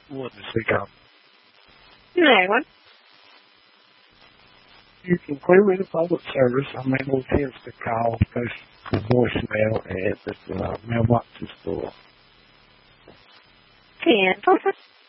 What does he come? No. You can query the public service. I'm able to attempt to call, post the voicemail, and the mailbox is full. Cancel.